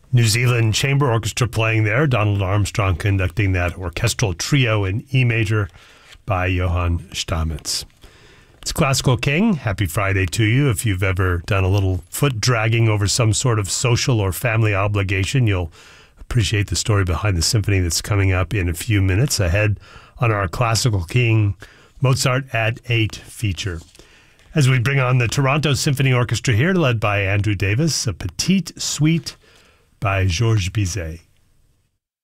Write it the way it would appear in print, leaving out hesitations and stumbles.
New Zealand Chamber Orchestra playing there. Donald Armstrong conducting that orchestral trio in E major by Johann Stamitz. It's Classical King. Happy Friday to you. If you've ever done a little foot dragging over some sort of social or family obligation, you'll appreciate the story behind the symphony that's coming up in a few minutes ahead on our Classical King Mozart at 8 feature. As we bring on the Toronto Symphony Orchestra here, led by Andrew Davis, a Petite Suite by Georges Bizet.